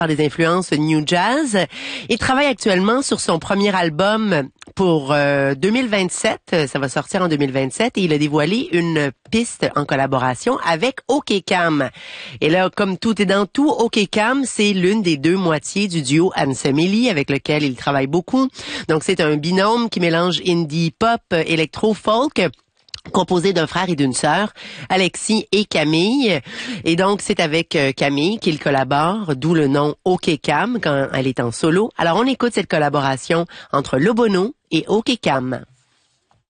des influences New Jazz. Il travaille actuellement sur son premier album pour 2027. Ça va sortir en 2027 et il a dévoilé une piste en collaboration avec OK Cam. Et là, comme tout est dans tout, OK Cam, c'est l'une des deux moitiés du duo Handsome Ellie avec lequel il travaille beaucoup. Donc, c'est un binôme qui mélange indie, pop, électro-folk, composé d'un frère et d'une sœur, Alexis et Camille. Et donc, c'est avec Camille qu'il collabore, d'où le nom OK Cam quand elle est en solo. Alors, on écoute cette collaboration entre Lobono et OK Cam.